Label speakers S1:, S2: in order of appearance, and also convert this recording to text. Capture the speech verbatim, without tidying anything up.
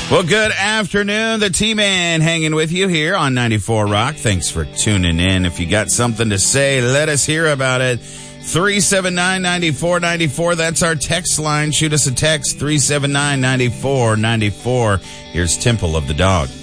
S1: Well, good afternoon. The T-Man hanging with you here on ninety-four Rock. Thanks for tuning in. If you got something to say, let us hear about it. three seven nine, nine four nine four. That's our text line. Shoot us a text, three seven nine, nine four nine four. Here's Temple of the Dog.